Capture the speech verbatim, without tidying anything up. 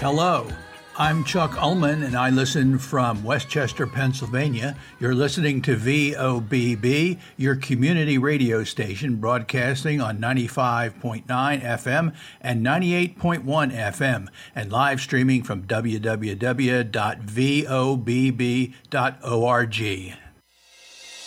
Hello, I'm Chuck Ullman, and I listen from Westchester, Pennsylvania. You're listening to V O B B, your community radio station, broadcasting on ninety-five point nine F M and ninety-eight point one F M, and live streaming from w w w dot v o b b dot org.